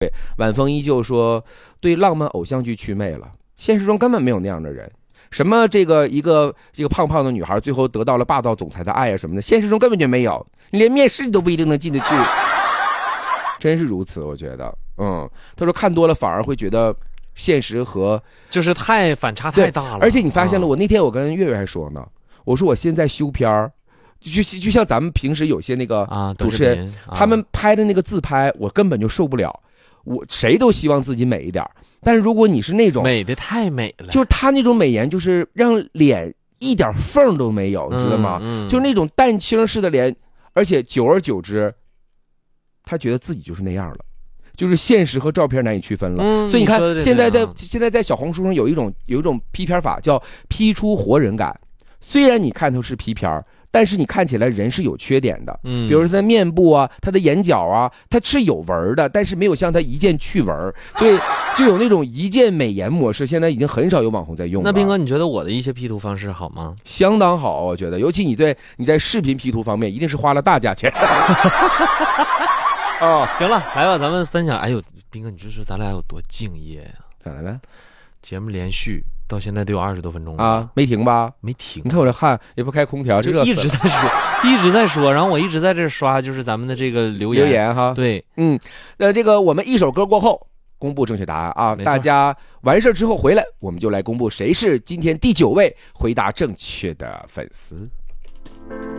晚风依旧说对浪漫偶像剧祛魅了，现实中根本没有那样的人。什么这个胖胖的女孩最后得到了霸道总裁的爱啊什么的，现实中根本就没有，你连面试你都不一定能进得去。真是如此，我觉得，他说看多了反而会觉得现实和就是反差太大了。 而且你发现了，我那天我跟月月还说呢，我说我现在修片儿，就像咱们平时有些那个主持人，他们拍的那个自拍，我根本就受不了。我谁都希望自己美一点，但是如果你是那种美的太美了， 就是他那种美颜，就是让脸一点缝都没有，你知道吗？就那种淡青式的脸，而且久而久之，他觉得自己就是那样了，就是现实和照片难以区分了。所以你看，现在在小红书上有一种P 片法，叫 P 出活人感。虽然你看头是 P 片，但是你看起来人是有缺点的，比如说他的面部啊，他的眼角啊，他是有纹的，但是没有像他一键去纹，所以就有那种一键美颜模式，现在已经很少有网红在用了。 那斌哥，你觉得我的一些 P 图方式好吗？ 相当好，我觉得，尤其你在视频 P 图方面，一定是花了大价钱。 行了，来吧，咱们分享。哎呦，斌哥，你就说咱俩有多敬业呀？ 咋了？ 节目连续到现在得有20多分钟了啊，没停吧？ 没停。 你看我这汗，也不开空调， 就一直在说，然后我一直在这刷，就是咱们的这个留言哈。 对， 这个我们一首歌过后公布正确答案啊，大家完事之后回来，我们就来公布谁是今天第9位回答正确的粉丝。